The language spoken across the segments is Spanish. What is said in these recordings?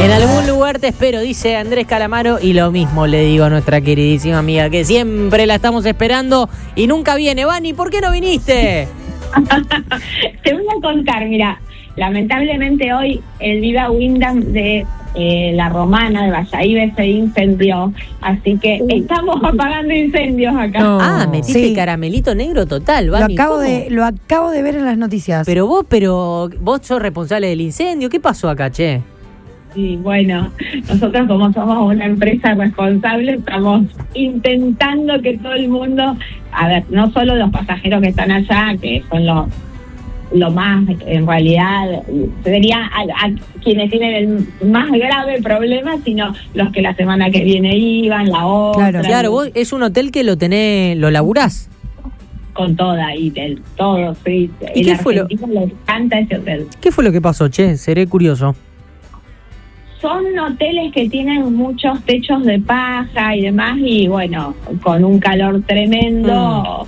En algún lugar te espero, dice Andrés Calamaro, y lo mismo le digo a nuestra queridísima amiga, que siempre la estamos esperando y nunca viene. Vani, ¿por qué no viniste? Te voy a contar, mira, lamentablemente hoy el Viva Windham de La Romana de Bayahibe se incendió, así que estamos apagando incendios acá. No. Metiste caramelito negro total, Vani. Lo acabo de ver en las noticias. Pero vos sos responsable del incendio. ¿Qué pasó acá, che? Y bueno, nosotros como somos una empresa responsable, estamos intentando que todo el mundo, a ver, no solo los pasajeros que están allá, que son lo más, en realidad, sería a quienes tienen el más grave problema, sino los que la semana que viene iban, la otra. Claro, vos es un hotel que lo laburás. Con toda y del todo, sí. ¿Y qué fue le encanta ese hotel. ¿Qué fue lo que pasó, che? Seré curioso. Son hoteles que tienen muchos techos de paja y demás, y bueno, con un calor tremendo,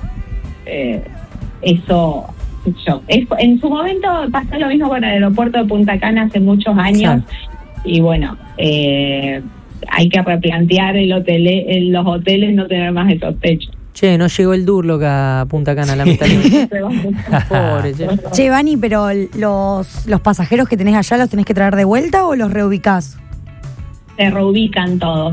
eso... en su momento pasó lo mismo con el aeropuerto de Punta Cana hace muchos años, y bueno, hay que replantear los hoteles, no tener más esos techos. Che, no llegó el Durlock a Punta Cana, lamentablemente. Pobre, che. Che, Vani, pero los pasajeros que tenés allá, ¿los tenés que traer de vuelta o los reubicás? Se reubican todos,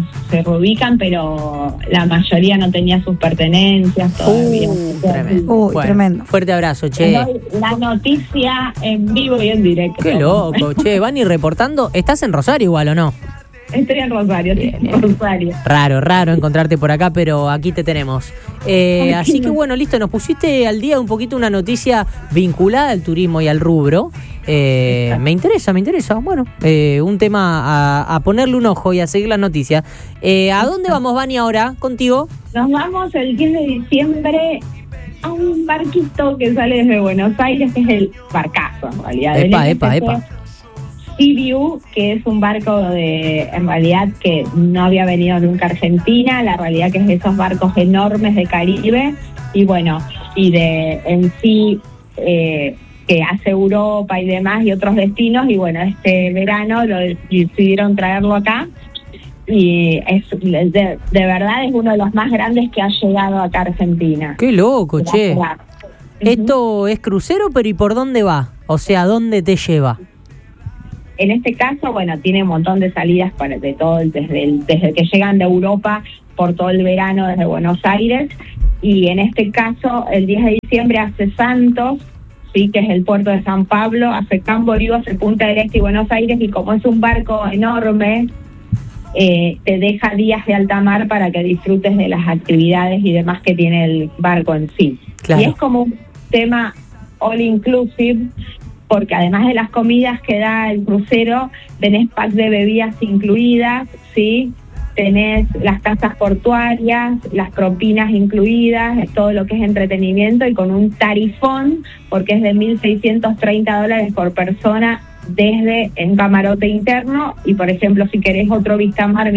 pero la mayoría no tenía sus pertenencias todavía. Tremendo. Tremendo. Fuerte abrazo, che. La noticia en vivo y en directo. Qué loco, che. Vani reportando. ¿Estás en Rosario igual o no? Estoy en Rosario, Bien. Rosario. Raro encontrarte por acá, pero aquí te tenemos. Así que bueno, listo, nos pusiste al día un poquito una noticia vinculada al turismo y al rubro. Me interesa. Bueno, un tema a ponerle un ojo y a seguir las noticias. ¿A dónde vamos, Vani, ahora contigo? Nos vamos el 10 de diciembre a un barquito que sale desde Buenos Aires, que es el barcazo, en realidad. Epa. Sea-View, que es un barco en realidad que no había venido nunca a Argentina, la realidad que es de esos barcos enormes de Caribe, y bueno, y en sí que hace Europa y demás y otros destinos, y bueno, este verano decidieron traerlo acá, y de verdad es uno de los más grandes que ha llegado acá a Argentina. Qué loco, che. Esto es crucero, pero ¿y por dónde va? O sea, ¿dónde te lleva? En este caso, bueno, tiene un montón de salidas desde que llegan de Europa por todo el verano desde Buenos Aires, y en este caso el 10 de diciembre hace Santos, sí, que es el puerto de San Pablo, hace Camboriú, hace Punta del Este y Buenos Aires, y como es un barco enorme, te deja días de alta mar para que disfrutes de las actividades y demás que tiene el barco en sí. Claro. Y es como un tema all inclusive, porque además de las comidas que da el crucero, tenés pack de bebidas incluidas, ¿sí? Tenés las casas portuarias, las propinas incluidas, todo lo que es entretenimiento, y con un tarifón, porque es de $1,630 por persona desde en camarote interno, y por ejemplo si querés otro Vistamar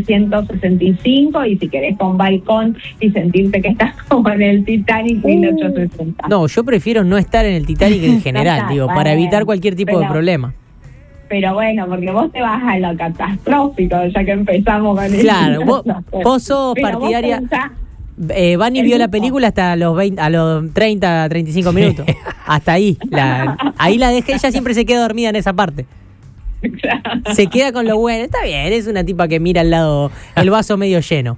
1,765, y si querés con balcón y sentirte que estás como en el Titanic 1,860. No, yo prefiero no estar en el Titanic en general, para evitar cualquier tipo de problema. Pero bueno, porque vos te vas a lo catastrófico, ya que empezamos con eso. Claro, vos sos partidaria. Vani vio la película hasta los 30, 35 minutos. Hasta ahí. Ahí la dejé, ella siempre se queda dormida en esa parte. Se queda con lo bueno. Está bien, es una tipa que mira al lado, el vaso medio lleno.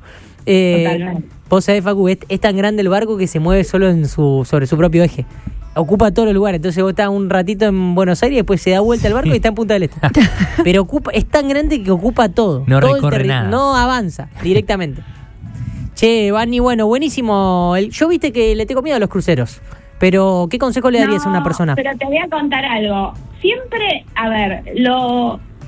Vos sabés, Facu, es tan grande el barco que se mueve solo sobre su propio eje. Ocupa todo el lugar, entonces vos estás un ratito en Buenos Aires, después se da vuelta el barco y está en Punta del Este. Pero es tan grande que ocupa todo. No todo recorre nada. No avanza directamente. Che, Vani, bueno, buenísimo. Yo viste que le tengo miedo a los cruceros, pero ¿qué consejo le darías a una persona? Pero te voy a contar algo. Siempre,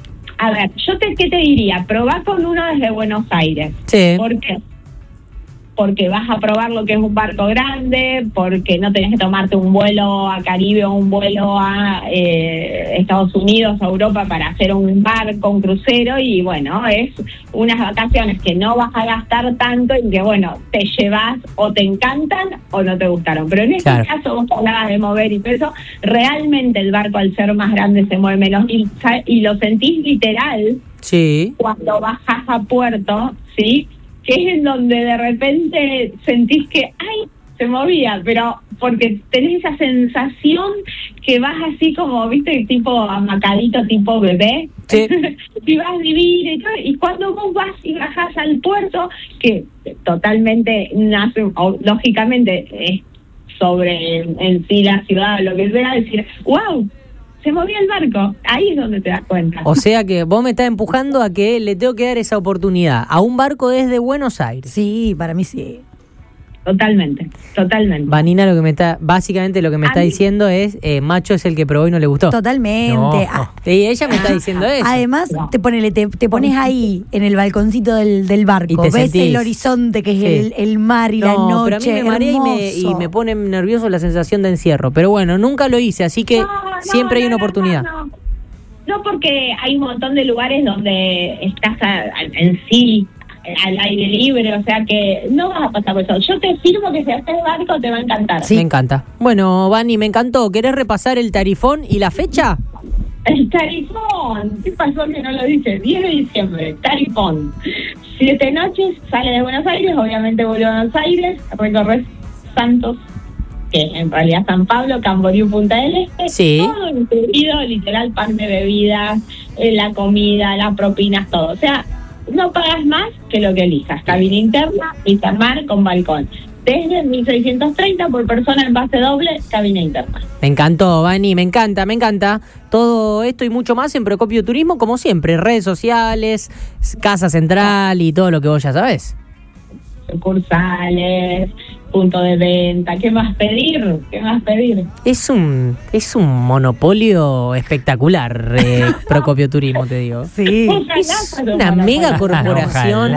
¿qué te diría? Probá con uno desde Buenos Aires. Sí. ¿Por qué? porque vas a probar lo que es un barco grande, porque no tenés que tomarte un vuelo a Caribe o un vuelo a Estados Unidos o Europa para hacer un barco, un crucero, y bueno, es unas vacaciones que no vas a gastar tanto y que bueno, te llevas o te encantan o no te gustaron. Pero en este caso vos hablabas de mover y peso, realmente el barco al ser más grande se mueve menos y lo sentís literal cuando bajás a puerto, ¿sí? Que es en donde de repente sentís que, ¡ay!, se movía, pero porque tenés esa sensación que vas así como, viste, tipo amacadito, tipo bebé, y vas divino y todo, y cuando vos vas y bajás al puerto, que totalmente nace, lógicamente, es sobre en sí la ciudad o lo que sea, decir, ¡wow!, se movía el barco. Ahí es donde te das cuenta. O sea que vos me estás empujando a que le tengo que dar esa oportunidad a un barco desde Buenos Aires. Sí, para mí sí. Totalmente. Vanina, básicamente lo que me está diciendo es, Macho es el que probó y no le gustó. Totalmente. No. Y ella me está diciendo eso. Además, te pones ahí en el balconcito del barco, ves sentís el horizonte que es el mar y la noche. Pero a mí me marea y me pone nervioso la sensación de encierro. Pero bueno, nunca lo hice, así que siempre hay una oportunidad. No, porque hay un montón de lugares donde estás en sí al aire libre, o sea que no vas a pasar por eso. Yo te firmo que si haces barco te va a encantar. Sí. Me encanta. Bueno, Vani, me encantó. ¿Querés repasar el tarifón y la fecha? El tarifón, ¿qué pasó que no lo dice? 10 de diciembre, tarifón. 7 noches, sale de Buenos Aires, obviamente vuelve a Buenos Aires, recorres Santos, que en realidad San Pablo, Camboriú, Punta del Este, todo incluido, literal, pan de bebidas, la comida, las propinas, todo. O sea, no pagas más que lo que elijas. Cabina interna, vista mar con balcón. Desde 1.630 por persona en base doble, cabina interna. Me encantó, Vani, me encanta. Todo esto y mucho más en Procopio Turismo, como siempre, redes sociales, Casa Central y todo lo que vos ya sabés. Sucursales, punto de venta, ¿qué más pedir? Es un monopolio espectacular, Procopio Turismo, te digo. Sí. Es una mega corporación.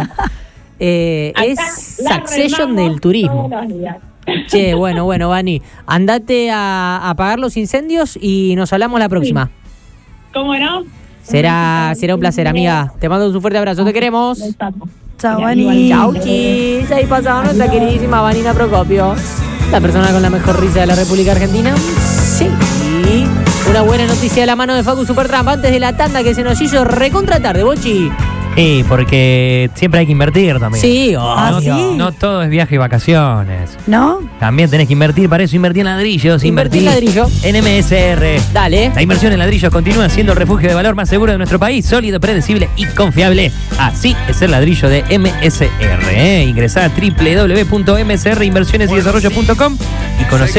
Es Succession del turismo. Che, bueno, Vani, andate a apagar los incendios y nos hablamos la próxima. ¿Cómo no? Será un placer, amiga. Te mando un fuerte abrazo, te queremos. Chao, Vani. Chau, chis. Ahí pasaba nuestra queridísima Vanina Procopio, la persona con la mejor risa de la República Argentina. Sí. Una buena noticia de la mano de Facu Supertramp antes de la tanda que se nos hizo recontra tarde, Bochi. Sí, porque siempre hay que invertir también. Sí, obvio. No todo es viaje y vacaciones. ¿No? También tenés que invertir, para eso invertí en ladrillos. Invertí en ladrillo. En MSR. Dale. La inversión en ladrillos continúa siendo el refugio de valor más seguro de nuestro país. Sólido, predecible y confiable. Así es el ladrillo de MSR. Ingresá a www.msrinversionesyDesarrollo.com y conocé